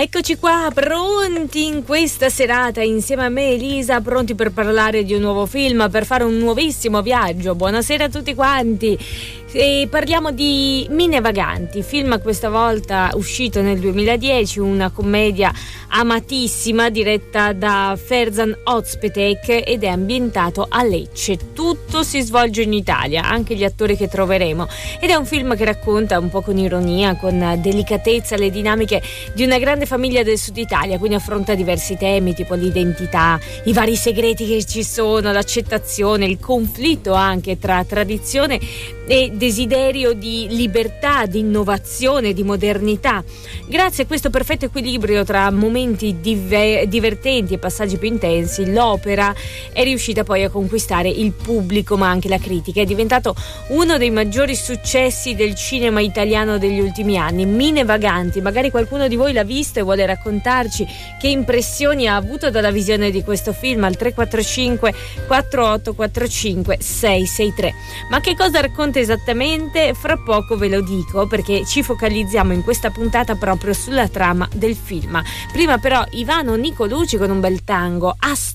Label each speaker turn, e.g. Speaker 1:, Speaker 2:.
Speaker 1: Eccoci qua, pronti in questa serata insieme a me Elisa, pronti per parlare di un nuovo film, per fare un nuovissimo viaggio. Buonasera a tutti quanti. E parliamo di Mine Vaganti, film questa volta uscito nel 2010, una commedia amatissima diretta da Ferzan Özpetek ed è ambientato a Lecce. Tutto si svolge in Italia, anche gli attori che troveremo, ed è un film che racconta un po' con ironia, con delicatezza le dinamiche di una grande famiglia del sud Italia, quindi affronta diversi temi tipo l'identità, i vari segreti che ci sono, l'accettazione, il conflitto anche tra tradizione e desiderio di libertà, di innovazione, di modernità. Grazie a questo perfetto equilibrio tra momenti divertenti e passaggi più intensi, l'opera è riuscita poi a conquistare il pubblico ma anche la critica. È diventato uno dei maggiori successi del cinema italiano degli ultimi anni. Mine Vaganti, magari qualcuno di voi l'ha visto e vuole raccontarci che impressioni ha avuto dalla visione di questo film al 345 4845 663. Ma che cosa racconta esattamente? Fra poco ve lo dico, perché ci focalizziamo in questa puntata proprio sulla trama del film. Prima però Ivano Nicolucci con un bel tango,